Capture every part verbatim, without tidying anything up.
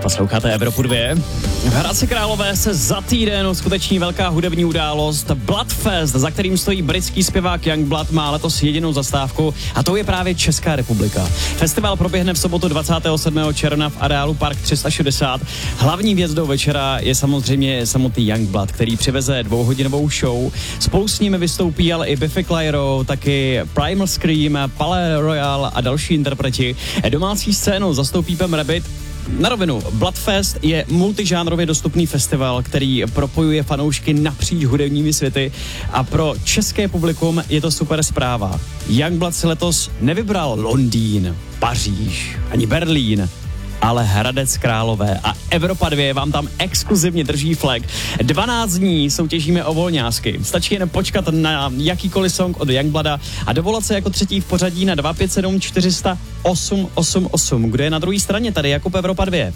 Posloucháte Evropu dva. V Hradci Králové se za týden uskuteční velká hudební událost Bloodfest, za kterým stojí britský zpěvák Youngblood, má letos jedinou zastávku a to je právě Česká republika. Festival proběhne v sobotu dvacátého sedmého června v areálu Park tři sta šedesát. Hlavní hvězdou večera je samozřejmě samotný Youngblood, který přiveze dvouhodinovou show. Spolu s ním vystoupí ale i Biffy Clyro, taky Primal Scream, Palais Royal a další interpreti. Domácí scénu zastoupí Pam Rabbit. Na rovinu, Bloodfest je multižánrově dostupný festival, který propojuje fanoušky napříč hudebními světy a pro české publikum je to super zpráva. Youngblood si letos nevybral Londýn, Paříž ani Berlín, ale Hradec Králové a Evropa dva vám tam exkluzivně drží flag. dvanáct dní soutěžíme o volňásky. Stačí jen počkat na jakýkoliv song od Youngblooda a dovolat se jako třetí v pořadí na dva pět sedm čtyři sta osm osm osm. Kdo je na druhé straně tady? Jakub Evropa dva.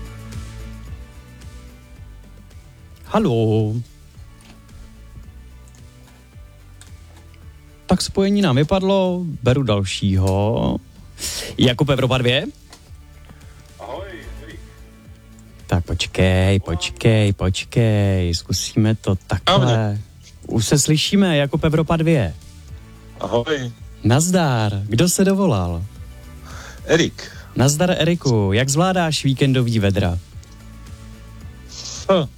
Haló. Tak spojení nám vypadlo, beru dalšího. Jakub Evropa dva. Tak počkej, počkej, počkej, zkusíme to takhle. Už se slyšíme, Jakub Evropa dva. Ahoj. Nazdar, kdo se dovolal? Erik. Nazdar, Eriku, jak zvládáš víkendový vedra? Hm.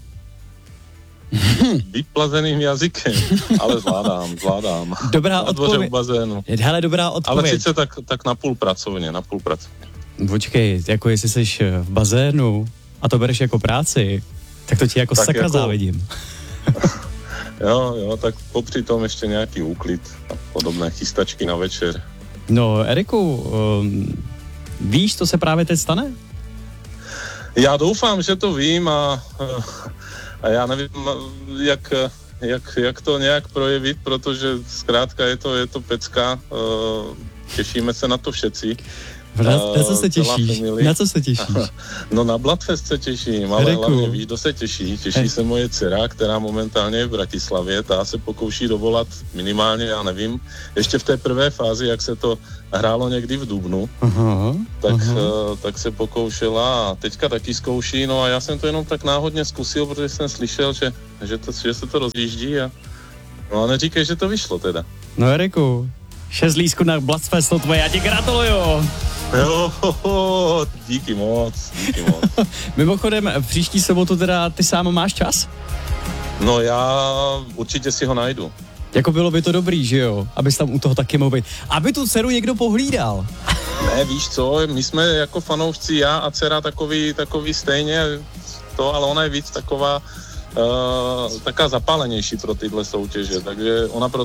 Vyplazeným jazykem, ale zvládám, zvládám. Dobrá na dvoře odpověď. u bazénu. Hele, dobrá odpověď. Ale sice tak, tak na půl pracovně, na půl pracovně. Počkej, jako jestli jsi v bazénu a to bereš jako práci, tak to ti jako tak sakra jako... závidím. Jo, jo, tak popři tom ještě nějaký úklid a podobné chystačky na večer. No, Eriku, um, víš, co se právě teď stane? Já doufám, že to vím a, a já nevím, jak, jak, jak to nějak projevit, protože zkrátka je to, je to pecka, těšíme se na to všetci. Na, na co se těšíš? Na co se těšíš? No na Bloodfest se těším, ale Eriku. Hlavně víš, kdo se těší. Těší e. se moje dcera, která momentálně je v Bratislavě, ta se pokouší dovolat minimálně, já nevím, ještě v té prvé fázi, jak se to hrálo někdy v dubnu, aha, tak, aha. Uh, tak se pokoušela a teďka taky zkouší, no a já jsem to jenom tak náhodně zkusil, protože jsem slyšel, že, že, to, že se to rozjíždí a no a neříkej, že to vyšlo teda. No Eriku, šest lístků na Bloodfest, to tvoje, já ti gratuluju. Jo, ho, ho, díky moc, díky moc. Mimochodem, v příští sobotu teda ty sám máš čas? No já určitě si ho najdu. Jako bylo by to dobrý, že jo? Abys tam u toho taky mohl být. Aby tu dceru někdo pohlídal. Ne, víš co, my jsme jako fanoušci, já a dcera takový, takový stejně to, ale ona je víc taková, uh, taká zapálenější pro tyhle soutěže, takže ona pro